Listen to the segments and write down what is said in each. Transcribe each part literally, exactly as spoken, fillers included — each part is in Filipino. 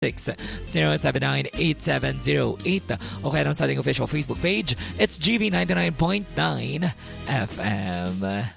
six zero seven nine eight seven zero eight o kaya naman sa ating official Facebook page. It's G V ninety-nine point nine F M.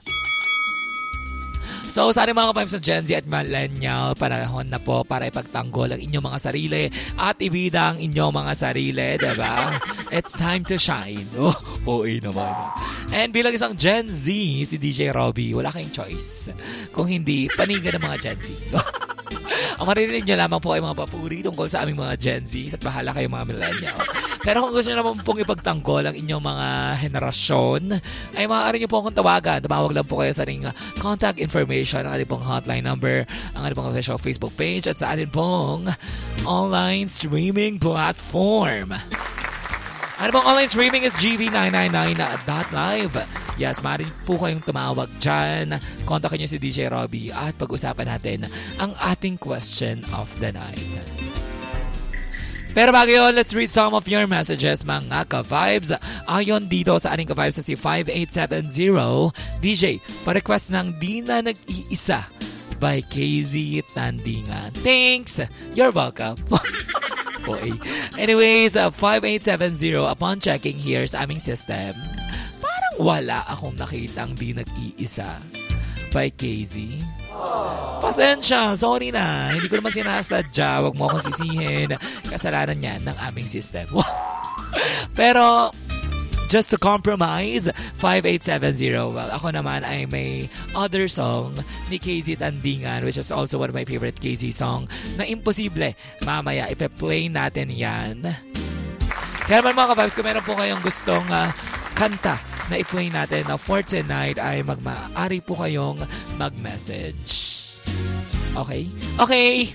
So sa ating mga kapayam sa Gen Z at Millennial, panahon na po para ipagtanggol ang inyong mga sarili at ibida ang inyong mga sarili, diba? It's time to shine. Oh, O A naman. And bilang isang Gen Z, si D J Robbie, wala kayong choice. Kung hindi, panigan ng mga Gen Z. Ang maririnig nyo lamang po ay mga papuri tungkol sa aming mga Gen Z at bahala kayo mga millennial. Pero kung gusto nyo naman pong ipagtanggol ang inyong mga henerasyon, ay maaari nyo po akong tawagan. Tumawag lang po kayo sa ating contact information, ang ating pong hotline number, ang ating pong official Facebook page, at sa ating pong online streaming platform. Ano pong online streaming is G V nine ninety-nine dot live. Yes, maaari po kayong tumawag dyan. Kontakin nyo si D J Robbie at pag-usapan natin ang ating question of the night. Pero bago yun, let's read some of your messages, mga ka-vibes. Ayon dito sa ating ka-vibes sa si five eight seven zero, D J, pa-request ng Di Na Nag-iisa by K Z Tandingan. Thanks! You're welcome. Okay. Anyways, uh, five eight seven zero, upon checking here sa aming system, parang wala akong nakitang Di Nag-iisa by K Z. Pasensya, sorry na. Hindi ko naman sinasadya. Huwag mo akong sisihin. Kasalanan yan ng aming system. Pero, just to compromise, five eight seven zero. Well, ako naman ay may other song ni K Z Tandingan, which is also one of my favorite K Z song, na imposible. Mamaya, ipe-play natin yan. Kaya naman mga ka-vibes, kung meron po kayong gustong uh, kanta na i-play natin na for tonight, ay magmaari po kayong mag-message. Okay? Okay!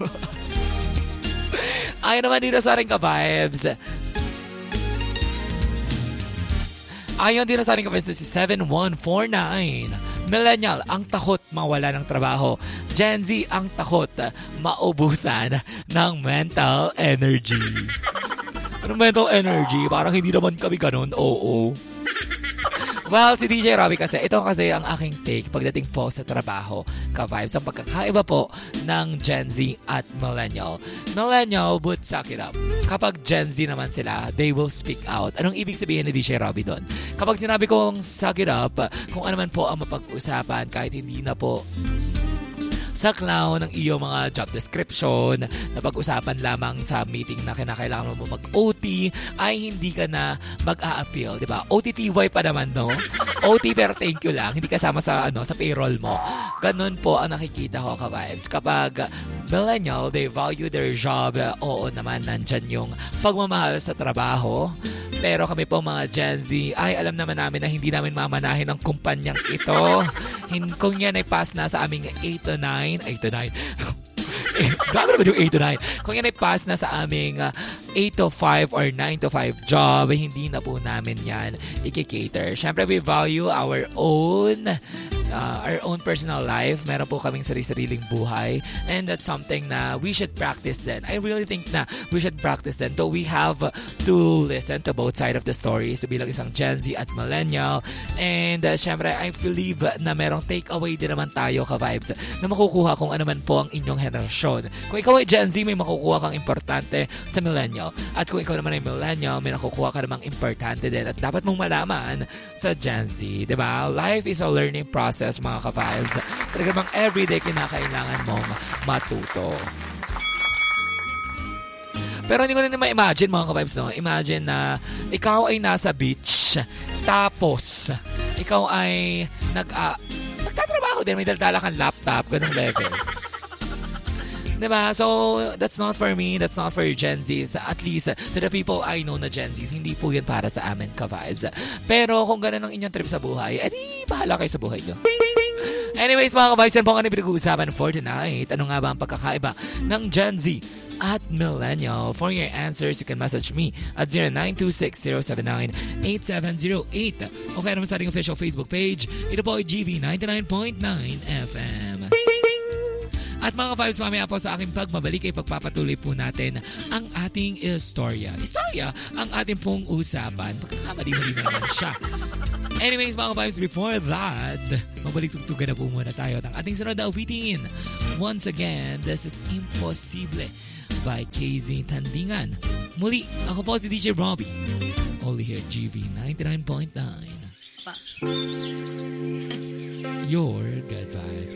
Ayaw naman dito sa ating ka-vibes. Ayon din sa ating kapatid si seven one four nine. Millennial, ang takot mawala ng trabaho. Gen Z, ang takot maubusan ng mental energy. Anong mental energy? Parang hindi naman kami ganun. Oo. Well, si D J Robbie kasi, ito kasi ang aking take pagdating po sa trabaho. Ka-vibes, ang pagkakaiba po ng Gen Z at Millennial. Millennial would suck it up. Kapag Gen Z naman sila, they will speak out. Anong ibig sabihin ni D J Robbie doon? Kapag sinabi kong suck it up, kung ano man po ang mapag-usapan, kahit hindi na po sa clown ng iyong mga job description na pag-usapan lamang sa meeting na kinakailangan mo mag-O T, ay hindi ka na mag-a-appeal, di ba? O T T Y pa naman, no? O T pero thank you lang, hindi kasama sa ano sa payroll mo. Ganun po ang nakikita ko, ka-vibes. Kapag millennial, they value their job, oo naman, nandyan yung pagmamahal sa trabaho. Pero kami po mga Gen Z, ay alam naman namin na hindi namin mamanahin ang kumpanyang ito. Kung yan ay pass na sa aming eight to nine, eight to nine, grabe naman yung eight to nine. Kung yan ay pass na sa aming uh, eight to five or nine to five job, hindi na po namin yan i-cater. Siyempre, we value our own uh, our own personal life. Meron po kaming sarili-sariling buhay. And that's something na we should practice then. I really think na we should practice then. Though we have to listen to both side of the story. So bilang isang Gen Z at Millennial. And uh, syempre, I believe na merong takeaway din naman tayo, ka-vibes, na makukuha kung ano man po ang inyong henerasyon. Kung ikaw ay Gen Z, may makukuha kang importante sa Millennial. At kung ikaw naman ay Millennial, may nakukuha ka namang importante din. At dapat mong malaman sa Gen Z. Diba? Life is a learning process, mga ka-vibes. Talaga bang everyday kinakailangan mong matuto. Pero hindi ko na ma-imagine, mga ka-vibes, no? Imagine na ikaw ay nasa beach, tapos ikaw ay nag uh, nagtatrabaho din, may daldala kang laptop, ganung level. Diba? So, that's not for me. That's not for Gen Zs. At least, to the people I know na Gen Zs, hindi po yun para sa amin, ka-vibes. Pero kung ganun ang inyong trip sa buhay, edi, bahala kayo sa buhay nyo. Anyways, mga ka-vibes, yan po ang pinag-uusapan for tonight. Ano nga ba ang pagkakaiba ng Gen Z at Millennial? For your answers, you can message me at zero nine two six zero seven nine eight seven zero eight. Okay naman sa ating official Facebook page. Ito po ay G V ninety-nine point nine F M. At mga vibes, mamaya po sa aking pagmabalik ay pagpapatuloy po natin ang ating istorya. Istorya ang ating pong usapan. Pagkakamali-mali na naman siya. Anyways, mga vibes, before that, mabalik-tugtugan na po muna tayo at ang ating sunod na awitin. Once again, this is Imposible by K Z Tandingan. Muli, ako po si D J Robbie. Only here at G V ninety-nine point nine. Pa. Your